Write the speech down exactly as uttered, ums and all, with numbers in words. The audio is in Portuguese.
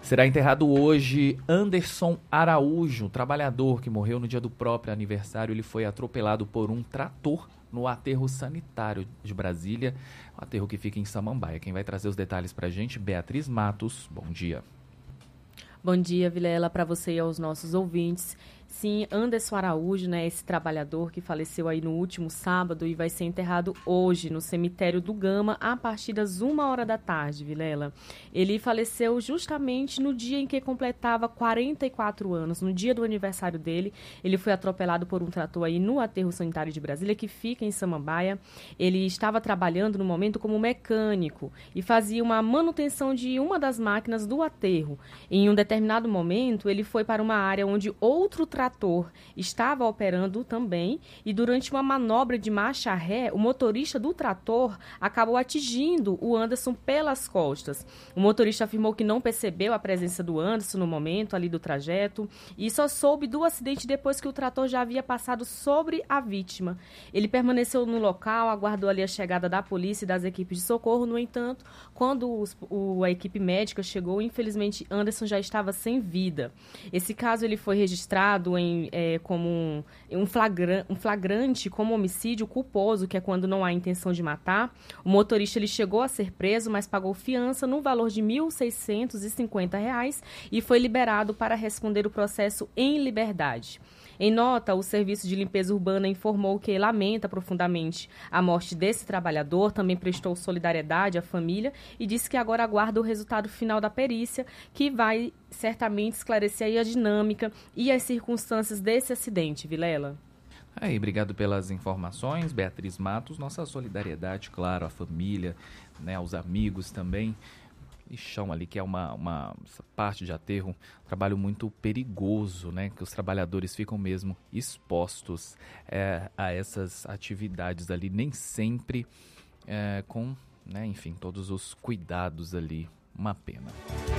Será enterrado hoje Anderson Araújo, trabalhador que morreu no dia do próprio aniversário. Ele foi atropelado por um trator no aterro sanitário de Brasília, o aterro que fica em Samambaia. Quem vai trazer os detalhes para a gente, Beatriz Matos. Bom dia. Bom dia, Vilela, para você e aos nossos ouvintes. Sim, Anderson Araújo, né, esse trabalhador que faleceu aí no último sábado e vai ser enterrado hoje no cemitério do Gama a partir das uma hora da tarde, Vilela. Ele faleceu justamente no dia em que completava quarenta e quatro anos, no dia do aniversário dele. Ele foi atropelado por um trator aí no aterro sanitário de Brasília, que fica em Samambaia. Ele estava trabalhando no momento como mecânico e fazia uma manutenção de uma das máquinas do aterro. Em um determinado momento, ele foi para uma área onde outro trator estava operando também e durante uma manobra de marcha ré, o motorista do trator acabou atingindo o Anderson pelas costas. O motorista afirmou que não percebeu a presença do Anderson no momento ali do trajeto e só soube do acidente depois que o trator já havia passado sobre a vítima. Ele permaneceu no local, aguardou ali a chegada da polícia e das equipes de socorro. No entanto, quando os, o, a equipe médica chegou, infelizmente Anderson já estava sem vida. Esse caso ele foi registrado Em, é, como um, um, flagra, um flagrante como homicídio culposo, que é quando não há intenção de matar. O motorista ele chegou a ser preso, mas pagou fiança no valor de mil seiscentos e cinquenta reais e foi liberado para responder o processo em liberdade. Em nota, o Serviço de Limpeza Urbana informou que lamenta profundamente a morte desse trabalhador, também prestou solidariedade à família e disse que agora aguarda o resultado final da perícia, que vai certamente esclarecer aí a dinâmica e as circunstâncias desse acidente, Vilela. Aí, obrigado pelas informações, Beatriz Matos. Nossa solidariedade, claro, à família, né, aos amigos também. E chão ali, que é uma, uma parte de aterro, um trabalho muito perigoso, né? Que os trabalhadores ficam mesmo expostos é, a essas atividades ali, nem sempre é, com, né, enfim, todos os cuidados ali. Uma pena.